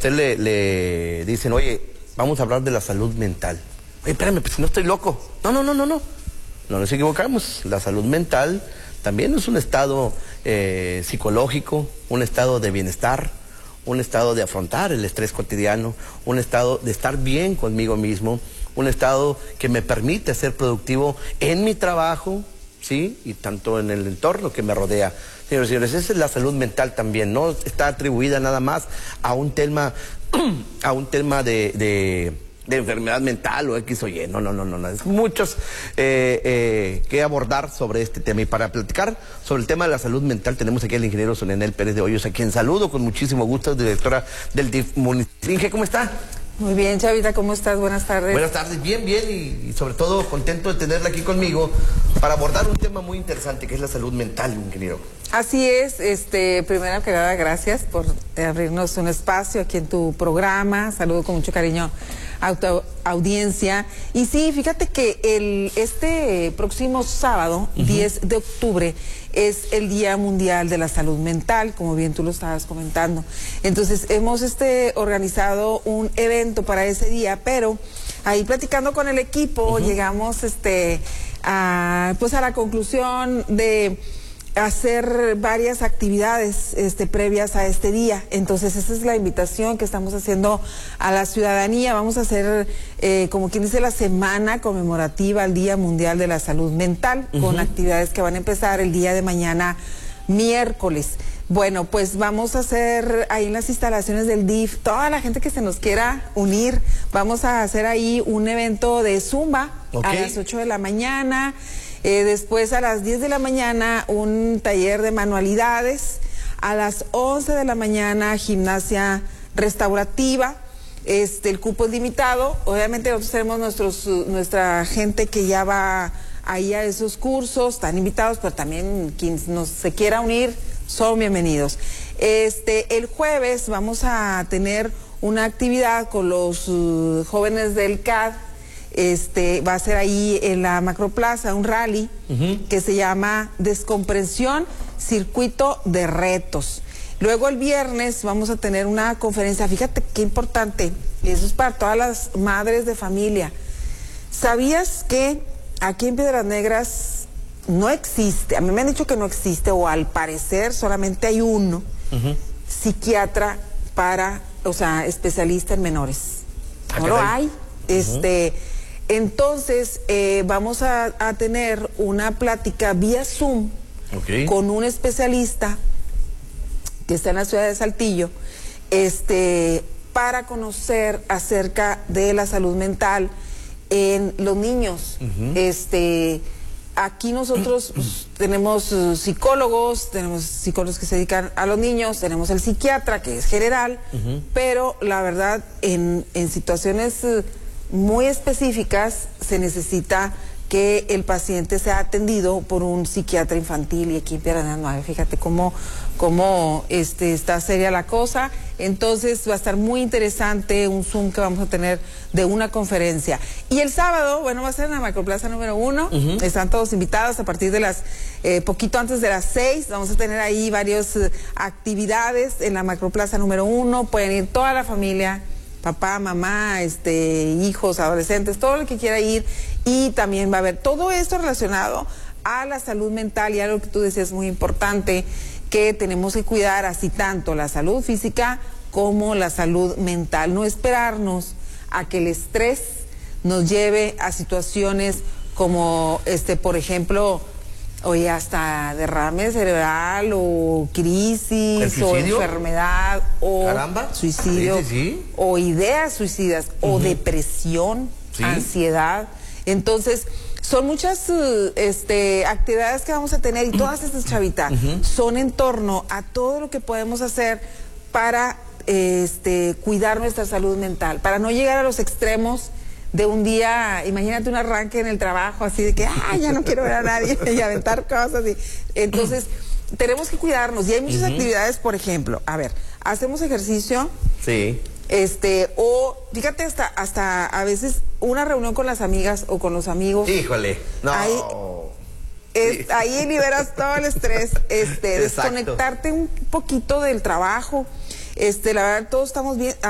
usted le dicen, oye, vamos a hablar de la salud mental. Oye, espérame, pues no estoy loco. No nos equivocamos. La salud mental también es un estado psicológico, un estado de bienestar, un estado de afrontar el estrés cotidiano, un estado de estar bien conmigo mismo, un estado que me permite ser productivo en mi trabajo, ¿sí? Y tanto en el entorno que me rodea. Señores y señores, esa es la salud mental también, no está atribuida nada más a un tema, de enfermedad mental o X o Y. No. Es muchos que abordar sobre este tema. Y para platicar sobre el tema de la salud mental, tenemos aquí al ingeniero Solenel Pérez de Hoyos, a quien saludo con muchísimo gusto, directora del DIF municipal. Inge, ¿cómo está? Muy bien, Chavita, ¿cómo estás? Buenas tardes. Buenas tardes, bien, y sobre todo contento de tenerla aquí conmigo para abordar un tema muy interesante que es la salud mental, ingeniero. Así es, primero que nada, gracias por abrirnos un espacio aquí en tu programa. Saludo con mucho cariño a tu audiencia. Y sí, fíjate que este próximo sábado, 10 de octubre, es el Día Mundial de la Salud Mental, como bien tú lo estabas comentando. Entonces, hemos organizado un evento para ese día, pero ahí platicando con el equipo, llegamos a la conclusión de hacer varias actividades previas a este día. Entonces esa es la invitación que estamos haciendo a la ciudadanía. Vamos a hacer, como quien dice, la semana conmemorativa al Día Mundial de la Salud Mental, con actividades que van a empezar el día de mañana, miércoles. Bueno, pues vamos a hacer ahí en las instalaciones del DIF, toda la gente que se nos quiera unir, vamos a hacer ahí un evento de Zumba a las 8 de la mañana. Después a las 10 de la mañana un taller de manualidades, a las 11 de la mañana gimnasia restaurativa, el cupo es limitado, obviamente nosotros tenemos nuestra gente que ya va ahí a esos cursos, están invitados, pero también quien se quiera unir son bienvenidos. El jueves vamos a tener una actividad con los jóvenes del CAD. Va a ser ahí en la Macroplaza un rally que se llama Descompresión, Circuito de Retos. Luego el viernes vamos a tener una conferencia, fíjate qué importante, eso es para todas las madres de familia. ¿Sabías que aquí en Piedras Negras no existe, a mí me han dicho que no existe, o al parecer solamente hay uno, psiquiatra especialista en menores? No lo hay. Entonces, vamos a tener una plática vía Zoom con un especialista que está en la ciudad de Saltillo, para conocer acerca de la salud mental en los niños. Aquí nosotros tenemos psicólogos que se dedican a los niños, tenemos el psiquiatra que es general, pero la verdad en situaciones muy específicas se necesita que el paciente sea atendido por un psiquiatra infantil, y aquí en Piedras Negras, fíjate cómo está seria la cosa. Entonces va a estar muy interesante un Zoom que vamos a tener de una conferencia. Y el sábado, bueno, va a ser en la Macroplaza número 1, están todos invitados a partir de las, poquito antes de las 6, vamos a tener ahí varias actividades en la Macroplaza número 1, pueden ir toda la familia, papá, mamá, hijos, adolescentes, todo el que quiera ir, y también va a haber todo esto relacionado a la salud mental, y algo que tú decías muy importante, que tenemos que cuidar así tanto la salud física como la salud mental, no esperarnos a que el estrés nos lleve a situaciones como, por ejemplo, oye, hasta derrame cerebral o crisis o enfermedad o suicidio, o ideas suicidas o depresión, ansiedad. Entonces, son muchas actividades que vamos a tener, y todas estas, Chavita, son en torno a todo lo que podemos hacer para cuidar nuestra salud mental, para no llegar a los extremos de un día, imagínate un arranque en el trabajo, así de que, ya no quiero ver a nadie, y aventar cosas. Entonces, tenemos que cuidarnos, y hay muchas actividades, por ejemplo, a ver, hacemos ejercicio. Sí. O fíjate, hasta a veces una reunión con las amigas o con los amigos. Híjole, no. Ahí liberas todo el estrés, desconectarte un poquito del trabajo. La verdad, todos estamos bien.